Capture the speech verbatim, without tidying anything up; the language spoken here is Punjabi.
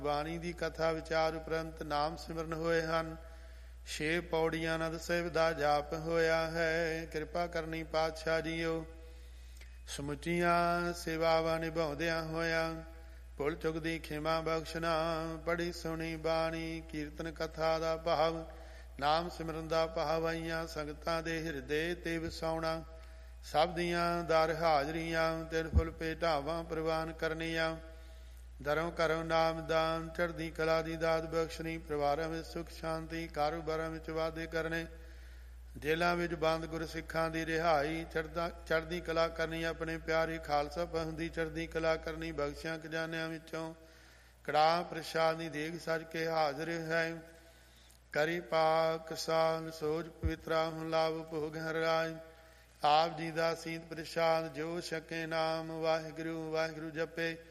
ਬਾਣੀ ਦੀ ਕਥਾ ਵਿਚਾਰ ਉਪਰੰਤ ਨਾਮ ਸਿਮਰਨ ਹੋਏ ਹਨ। ਛੇ ਪੌੜੀਆਂ ਨਦ ਸਾਹਿਬ ਦਾ ਜਾਪ ਹੋਇਆ ਹੈ। ਕਿਰਪਾ ਕਰਨੀ ਪਾਤਸ਼ਾਹ ਜੀਓ। ਸਮੁੱਚੀਆਂ ਸੇਵਾਵਾਂ ਨਿਭਾਉਂਦਿਆਂ ਹੋਇਆਂ ਭੁੱਲ ਚੁੱਕ ਦੀ ਖਿਮਾ ਬਖਸ਼ਣਾ। ਪੜ੍ਹੀ ਸੁਣੀ ਬਾਣੀ ਕੀਰਤਨ ਕਥਾ ਦਾ ਭਾਵ ਨਾਮ ਸਿਮਰਨ ਦਾ ਭਾਵ ਆਈਆਂ ਸੰਗਤਾਂ ਦੇ ਹਿਰਦੇ ਤੇ ਵਸਾਉਣਾ। ਸਭ ਦੀਆਂ ਦਰ ਹਾਜ਼ਰੀਆਂ ਤਿਲ ਫੁੱਲ ਭੇਟਾਵਾਂ ਪ੍ਰਵਾਨ ਕਰਨੀਆਂ। ਦਰੋਂ ਕਰੋ ਨਾਮ ਦਾਨ ਚੜ੍ਹਦੀ ਕਲਾ ਦੀ ਦਾਤ ਬਖਸ਼ਣੀ। ਪਰਿਵਾਰਾਂ ਵਿੱਚ ਸੁਖ ਸ਼ਾਂਤੀ ਕਾਰੋਬਾਰਾਂ ਵਿੱਚ ਵਾਧੇ ਕਰਨੇ। ਜੇਲਾਂ ਵਿੱਚ ਬੰਦ ਗੁਰਸਿੱਖਾਂ ਦੀ ਰਿਹਾਈ ਚੜ੍ਹਦਾ ਚੜ੍ਹਦੀ ਕਲਾ ਕਰਨੀ। ਆਪਣੇ ਪਿਆਰੇ ਖਾਲਸਾ ਪੰਥ ਦੀ ਚੜ੍ਹਦੀ ਕਲਾ ਕਰਨੀ। ਬਖਸ਼ਿਆਂ ਖਜ਼ਾਨਿਆਂ ਵਿੱਚੋਂ ਕੜਾਹ ਪ੍ਰਸ਼ਾਦ ਦੀ ਦੇਗ ਸੱਜ ਕੇ ਹਾਜ਼ਰ ਹੈ। ਕਰੀ ਪਾਕ ਸਾਲ ਸੋਜ ਪਵਿੱਤਰਾ ਹੁਣ ਲਾਭ ਭੋਗ ਹਰ ਰਾਜ। ਆਪ ਜੀ ਦਾ ਸੀਤ ਪ੍ਰਸ਼ਾਦ ਜੋ ਛਕੇ ਨਾਮ ਵਾਹਿਗੁਰੂ ਵਾਹਿਗੁਰੂ ਜਪੇ।